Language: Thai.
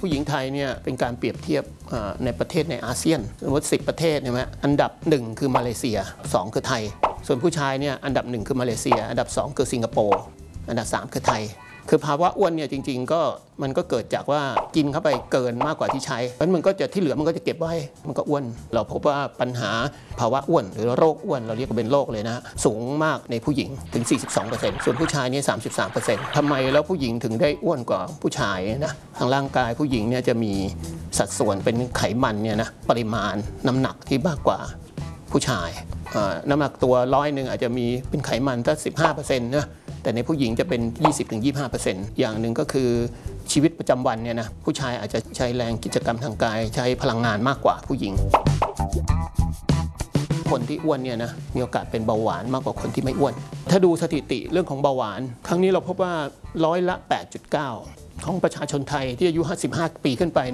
ผู้หญิงไทยเนี่ยเป็นการเปรียบเทียบในประเทศในอาเซียนสมมติ10ประเทศใช่ไหมอันดับ1คือมาเลเซีย2คือไทยส่วนผู้ชายเนี่ยอันดับ1คือมาเลเซียอันดับ2คือสิงคโปร์อันดับ3คือไทยคือภาวะอ้วนเนี่ยจริงๆก็มันก็เกิดจากว่ากินเข้าไปเกินมากกว่าที่ใช้เพราะมันก็จะที่เหลือมันก็จะเก็บไว้มันก็อ้วนเราพบว่าปัญหาภาวะอ้วนหรือโรคอ้วนเราเรียกว่าเป็นโรคเลยนะสูงมากในผู้หญิงถึง 42% ส่วนผู้ชายนี่ 33% ทำไมแล้วผู้หญิงถึงได้อ้วนกว่าผู้ชายนะทางร่างกายผู้หญิงเนี่ยจะมีสัดส่วนเป็นไขมันเนี่ยนะปริมาณน้ำหนักที่มากกว่าผู้ชายน้ำหนักตัว100อาจจะมีเป็นไขมันถ้า 15% นะแต่ในผู้หญิงจะเป็น 20-25% อย่างหนึ่งก็คือชีวิตประจำวันเนี่ยนะผู้ชายอาจจะใช้แรงกิจกรรมทางกายใช้พลังงานมากกว่าผู้หญิงคนที่อ้วนเนี่ยนะมีโอกาสเป็นเบาหวานมากกว่าคนที่ไม่อ้วนถ้าดูสถิติเรื่องของเบาหวานครั้งนี้เราพบว่า8.9%ของประชาชนไทยที่อายุ55 ปีขึ้นไป